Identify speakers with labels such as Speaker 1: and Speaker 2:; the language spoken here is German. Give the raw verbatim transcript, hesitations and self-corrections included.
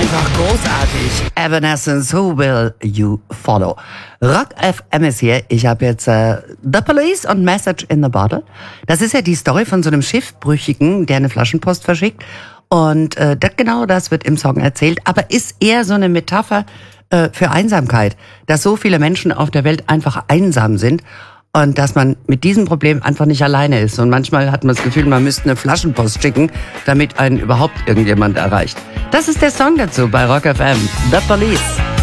Speaker 1: einfach großartig. Evanescence, Who Will You Follow? Rock F M ist hier. Ich habe jetzt äh, The Police und Message in the Bottle. Das ist ja die Story von so einem Schiffbrüchigen, der eine Flaschenpost verschickt. Und äh, das, genau das wird im Song erzählt, aber ist eher so eine Metapher äh, für Einsamkeit, dass so viele Menschen auf der Welt einfach einsam sind und dass man mit diesem Problem einfach nicht alleine ist. Und manchmal hat man das Gefühl, man müsste eine Flaschenpost schicken, damit einen überhaupt irgendjemand erreicht. Das ist der Song dazu bei Rock F M, The Police.